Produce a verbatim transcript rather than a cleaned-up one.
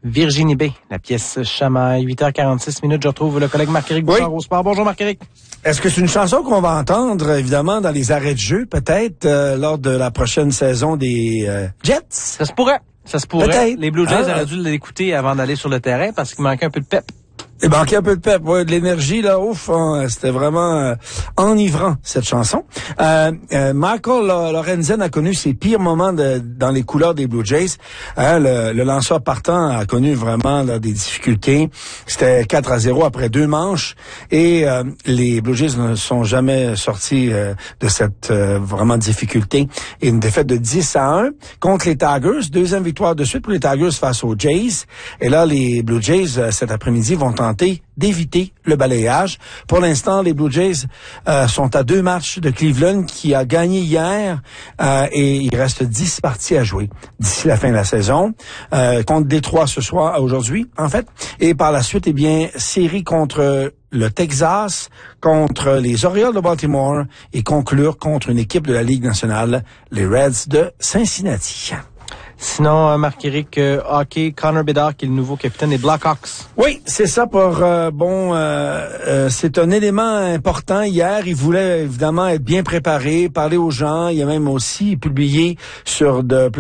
Virginie B, la pièce Chamaille, huit heures quarante-six minutes. Je retrouve le collègue Marc-Éric Bouchard oui. au sport. Bonjour Marc-Éric. Est-ce que c'est une chanson qu'on va entendre, évidemment, dans les arrêts de jeu, peut-être, euh, lors de la prochaine saison des euh, Jets? Ça se pourrait. Ça se pourrait. Peut-être. Les Blue Jays ah. auraient dû l'écouter avant d'aller sur le terrain parce qu'il manquait un peu de pep. Il manquait un peu de pep, ouais, de l'énergie, là, ouf, hein, c'était vraiment euh, enivrant, cette chanson. Euh, euh, Michael Lorenzen a connu ses pires moments de, dans les couleurs des Blue Jays. Hein, le, le lanceur partant a connu vraiment là, des difficultés. C'était quatre à zéro après deux manches et euh, les Blue Jays ne sont jamais sortis euh, de cette euh, vraiment difficulté. Et une défaite de dix à un contre les Tigers, deuxième victoire de suite pour les Tigers face aux Jays. Et là, les Blue Jays, euh, cet après-midi, vont tenter d'éviter le balayage. Pour l'instant, les Blue Jays euh, sont à deux matchs de Cleveland qui a gagné hier euh, et il reste dix parties à jouer d'ici la fin de la saison. Euh, contre Détroit ce soir, aujourd'hui, en fait. Et par la suite, eh bien, série contre le Texas, contre les Orioles de Baltimore et conclure contre une équipe de la Ligue nationale, les Reds de Cincinnati. Sinon, Marc-Éric, euh, hockey, Connor Bedard, qui est le nouveau capitaine des Blackhawks. Oui, c'est ça pour, euh, bon, euh, euh, c'est un élément important. Hier, il voulait évidemment être bien préparé, parler aux gens. Il a même aussi publié sur de